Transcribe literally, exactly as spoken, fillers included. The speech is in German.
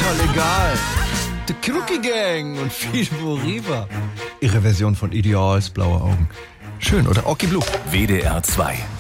total egal. The Crookie Gang und Fido Riva. Ihre Version von Ideals, blaue Augen. Schön, oder? Oki Blue. W D R zwei.